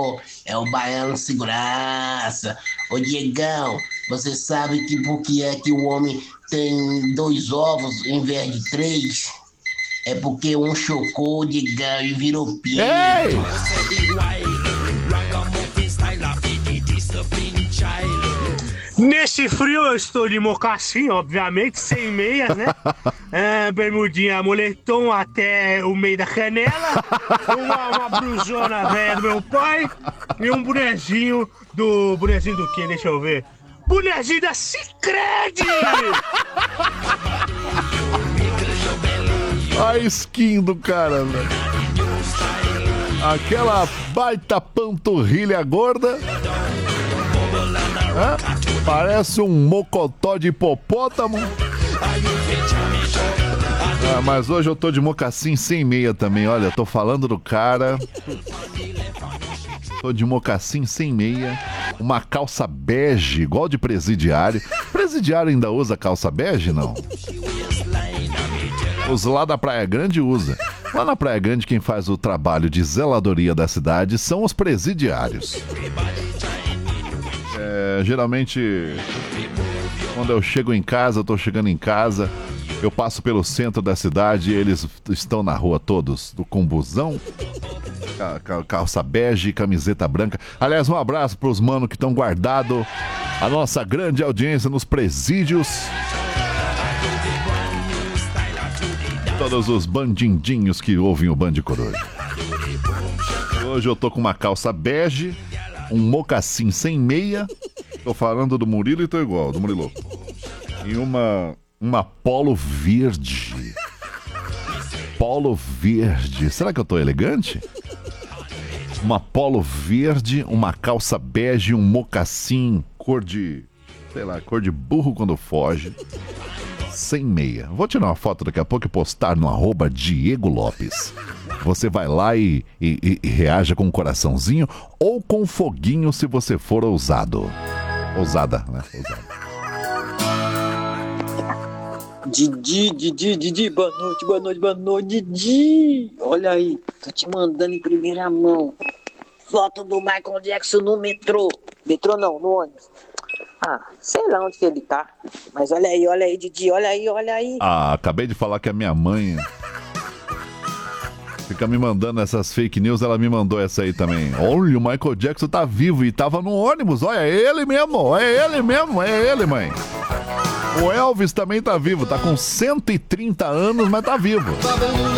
É o Baiano Segurança. Ô Diegão, você sabe que por que é que o homem tem dois ovos em vez de três? É porque um chocou, Diegão, e virou pia. Ei! Nesse frio eu estou de mocassim, obviamente, sem meias, né? Bermudinha, moletom até o meio da canela, uma blusona velha do meu pai e um bonezinho do... Bonezinho do quê? Deixa eu ver. Bonezinho da Sicredi! A skin do cara, velho. Aquela baita panturrilha gorda. Parece um mocotó de hipopótamo. Mas hoje eu tô de mocassim sem meia também. Olha, tô falando do cara. Tô de mocassim sem meia. Uma calça bege, igual de presidiário. Presidiário ainda usa calça bege, não? Os lá da Praia Grande usa. Lá na Praia Grande quem faz o trabalho de zeladoria da cidade são os presidiários. Geralmente, quando eu chego em casa, eu tô chegando em casa, eu passo pelo centro da cidade e eles estão na rua todos, com busão, calça bege e camiseta branca. Aliás, um abraço pros manos que estão guardados, a nossa grande audiência nos presídios. Todos os bandindinhos que ouvem o Band Coruja. Hoje eu tô com uma calça bege, um mocassim sem meia. Tô falando do Murilo e tô igual, do Murilo. E uma polo verde. Polo verde. Será que eu tô elegante? Uma polo verde, uma calça bege, um mocassim cor de... sei lá, cor de burro quando foge. Sem meia. Vou tirar uma foto daqui a pouco e postar no @Diego Lopes. Você vai lá e reaja com um coraçãozinho ou com foguinho se você for ousado. Ousada, né? Ousada. Didi, boa noite, Didi. Olha aí, tô te mandando em primeira mão. Foto do Michael Jackson no metrô. Metrô não, no ônibus. Sei lá onde que ele tá. Mas olha aí, Didi, olha aí. Acabei de falar que a minha mãe fica me mandando essas fake news, ela me mandou essa aí também. Olha, o Michael Jackson tá vivo e tava no ônibus. Olha, é ele mesmo, mãe. O Elvis também tá vivo, tá com 130 anos, mas tá vivo.